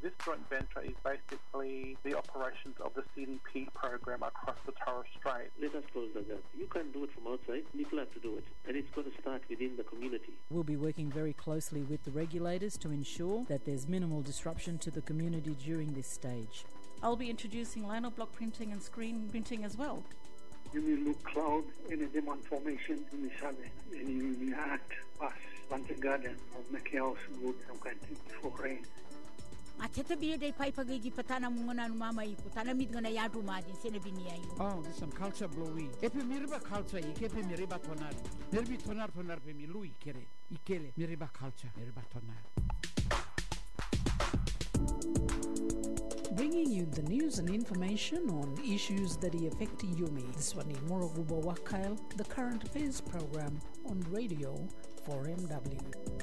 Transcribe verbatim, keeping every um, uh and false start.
This joint venture is basically the operations of the C D P program across the Torres Strait. Let us close the gap. You can't do it from outside. People have to do it. And it's got to start within the community. We'll be working very closely with the regulators to ensure that there's minimal disruption to the community during this stage. I'll be introducing lino block printing and screen printing as well. You will look cloud in a demand formation in the sun, and you will act past Bunting Garden or make house good some kind for rain. Atete biye dai pai pagigi patana mungona mama iku tanamid ngana yadu majin sene binia yu. Oh, this some culture blowy. Epe miriba culture ikepe miriba tonar. Miribi tonar tonar pe mi lui kere. Ikele miriba culture miriba tonar. Bringing you the news and information on issues that are affecting Yumi. This one is Morogubo Wakail, the current affairs program on radio four M W.